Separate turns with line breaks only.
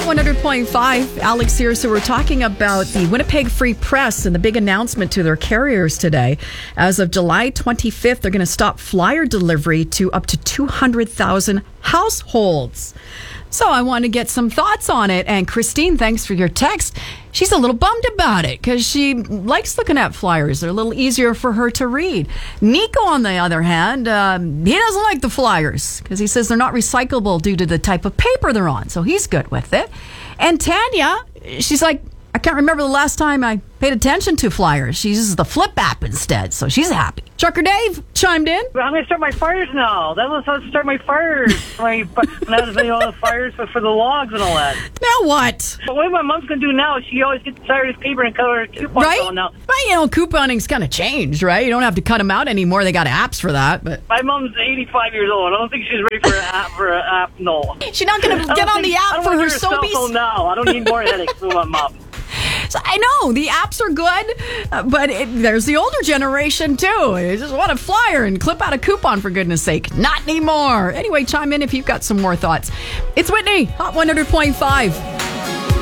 Hot 100.5, Alex here. So we're talking about the Winnipeg Free Press and the big announcement to their carriers today. As of July 25th, they're going to stop flyer delivery to up to 200,000 households. So I want to get some thoughts on it. And Christine, thanks for your text. She's a little bummed about it because she likes looking at flyers. They're a little easier for her to read. Nico, on the other hand, he doesn't like the flyers because he says they're not recyclable due to the type of paper they're on. So he's good with it. And Tanya, she's like, I can't remember the last time I paid attention to flyers. She uses the Flip app instead, so she's happy. Trucker Dave chimed in.
I'm going to start my fires now. That was how to start my fires. When I was doing all the fires for the logs and all that.
Now what?
But what my mom's going to do now is she always gets tired of paper and cut her coupons
right?
on now.
Right, you know, couponing's kind of changed, right? You don't have to cut them out anymore. They got apps for that. But
my mom's 85 years old. I don't think she's ready for an app. No.
She's not going to get on the app for her Sobeys.
Now. I don't need more headaches for my mom.
So I know the apps are good, but there's the older generation too. They just want a flyer and clip out a coupon, for goodness sake. Not anymore. Anyway, chime in if you've got some more thoughts. It's Whitney, Hot 100.5.